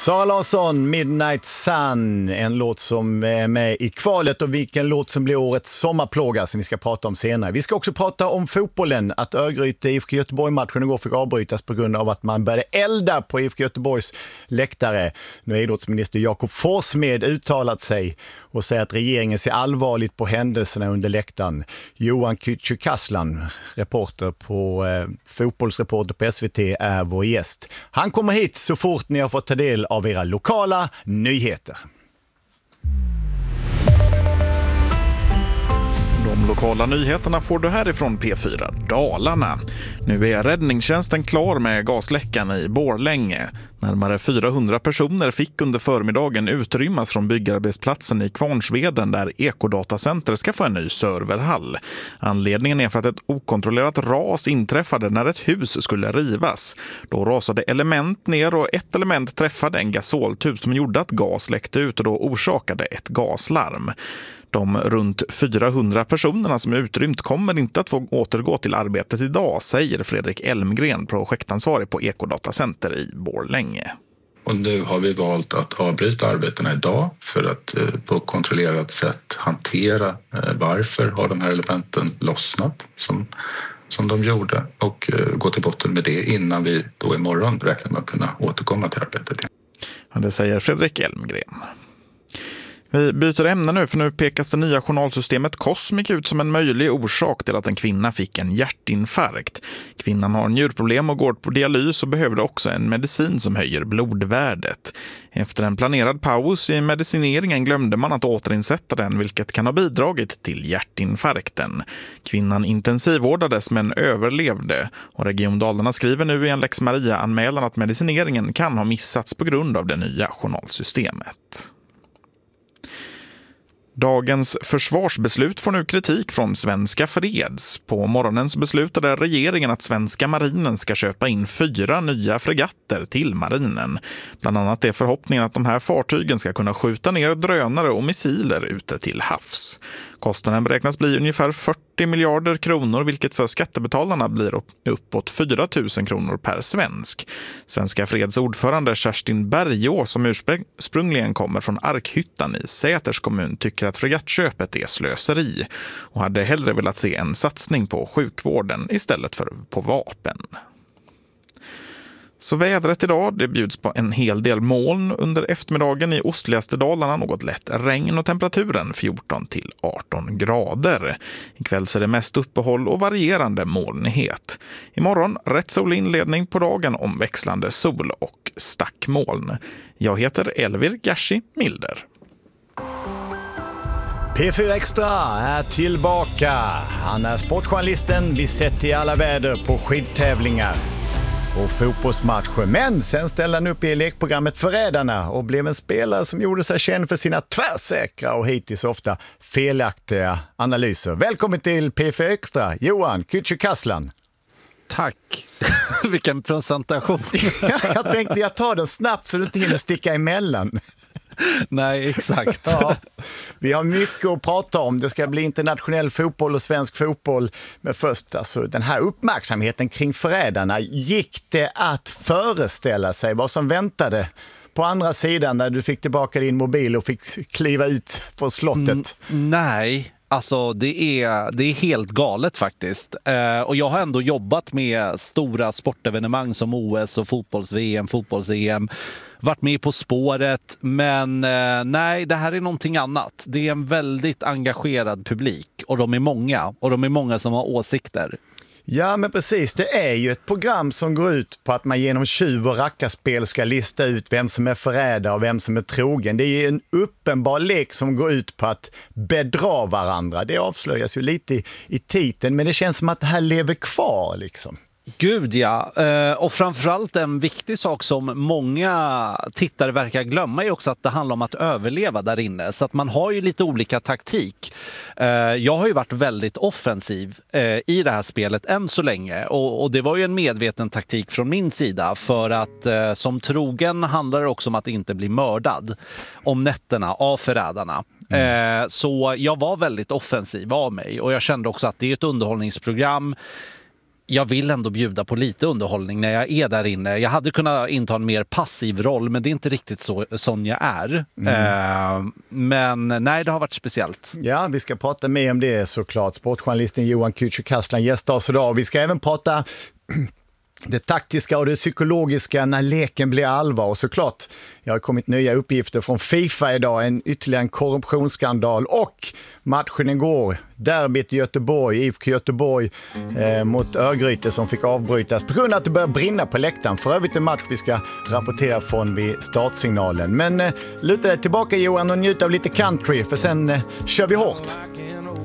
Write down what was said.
Sara Larsson, Midnight Sun, en låt som är med i kvalet och vilken låt som blir årets sommarplåga som vi ska prata om senare. Vi ska också prata om fotbollen, att Örgryte IFK Göteborg-matchen igår fick avbrytas på grund av att man började elda på IFK Göteborgs läktare. Nu har idrottsminister Jakob Forssmed uttalat sig och säger att regeringen ser allvarligt på händelserna under läktaren. Johan Kücükaslan, fotbollsreporter på SVT, är vår gäst. Han kommer hit så fort ni har fått ta del av era lokala nyheter. De lokala nyheterna får du härifrån P4 Dalarna. Nu är räddningstjänsten klar med gasläckan i Borlänge. Närmare 400 personer fick under förmiddagen utrymmas från byggarbetsplatsen i Kvarnsveden där Ekodatacenter ska få en ny serverhall. Anledningen är för att ett okontrollerat ras inträffade när ett hus skulle rivas. Då rasade element ner och ett element träffade en gasoltub som gjorde att gas läckte ut och då orsakade ett gaslarm. De runt 400 personerna som är utrymt kommer inte att få återgå till arbetet idag, säger Fredrik Elmgren, projektansvarig på Ekodatacenter i Borlänge. Och nu har vi valt att avbryta arbetena idag för att på kontrollerat sätt hantera varför har de här elementen lossnat som de gjorde och gå till botten med det innan vi då imorgon räknar med att kunna återkomma till arbetet. Ja, det säger Fredrik Elmgren. Vi byter ämne nu, för nu pekas det nya journalsystemet Cosmic ut som en möjlig orsak till att en kvinna fick en hjärtinfarkt. Kvinnan har njurproblem och går på dialys och behövde också en medicin som höjer blodvärdet. Efter en planerad paus i medicineringen glömde man att återinsätta den, vilket kan ha bidragit till hjärtinfarkten. Kvinnan intensivvårdades men överlevde, och Region Dalarna skriver nu i en Lex Maria-anmälan att medicineringen kan ha missats på grund av det nya journalsystemet. Dagens försvarsbeslut får nu kritik från Svenska Freds. På morgonen så beslutade regeringen att svenska marinen ska köpa in 4 nya fregatter till marinen. Bland annat är förhoppningen att de här fartygen ska kunna skjuta ner drönare och missiler ute till havs. Kostnaden beräknas bli ungefär 40 miljarder kronor, vilket för skattebetalarna blir uppåt 4 000 kronor per svensk. Svenska Freds ordförande Kerstin Bergå, som ursprungligen kommer från Arkhyttan i Säters kommun, tycker att fregattköpet är slöseri och hade hellre velat se en satsning på sjukvården istället för på vapen. Så vädret idag, det bjuds på en hel del moln under eftermiddagen i ostligaste Dalarna, något lätt regn och temperaturen 14 till 18 grader. Ikväll så är det mest uppehåll och varierande molnighet. Imorgon rätt solig inledning på dagen, om växlande sol och stackmoln. Jag heter Elvir Gashi Milder. P4 Extra är tillbaka. Han är sportjournalisten vi sett i alla väder på skidtävlingar och fotbollsmatcher. Men sen ställde han upp i lekprogrammet Förrädarna och blev en spelare som gjorde sig känd för sina tvärsäkra och hittills ofta felaktiga analyser. Välkommen till P4 Extra, Johan Kücükaslan. Tack. Vilken presentation. Jag tänkte jag tar den snabbt så du inte hinner sticka emellan. Nej, exakt. Ja, vi har mycket att prata om. Det ska bli internationell fotboll och svensk fotboll. Men först, alltså, den här uppmärksamheten kring Förrädarna. Gick det att föreställa sig vad som väntade på andra sidan när du fick tillbaka din mobil och fick kliva ut från slottet? Nej. Alltså det är helt galet faktiskt. Och jag har ändå jobbat med stora sportevenemang som OS och fotbolls-VM, fotbolls-EM. Varit med På spåret, men nej, det här är någonting annat. Det är en väldigt engagerad publik och de är många som har åsikter. Ja, men precis. Det är ju ett program som går ut på att man genom tjuv- och rackarspel ska lista ut vem som är förrädare och vem som är trogen. Det är ju en uppenbar lek som går ut på att bedra varandra. Det avslöjas ju lite i titeln, men det känns som att det här lever kvar liksom. Gud ja, och framförallt en viktig sak som många tittare verkar glömma är också att det handlar om att överleva där inne. Så att man har ju lite olika taktik. Jag har ju varit väldigt offensiv i det här spelet än så länge. Och det var ju en medveten taktik från min sida. För att som trogen handlar det också om att inte bli mördad om nätterna av förrädarna. Så jag var väldigt offensiv av mig. Och jag kände också att det är ett underhållningsprogram. jag vill ändå bjuda på lite underhållning när jag är där inne. Jag hade kunnat inta en mer passiv roll, men det är inte riktigt sån jag är. Men nej, det har varit speciellt. Ja, vi ska prata mer om det såklart. Sportjournalisten Johan Kücükaslan gästar oss idag. Vi ska även prata det taktiska och det psykologiska när leken blir allvar. Och såklart, jag har kommit nya uppgifter från FIFA idag. Ytterligare en korruptionsskandal. Och matchen igår, derbyt i Göteborg, IFK Göteborg mot Örgryte som fick avbrytas på grund av att det började brinna på läktaren. För övrigt en match vi ska rapportera från vid startsignalen. Men luta dig tillbaka Johan och njut av lite country, för sen kör vi hårt.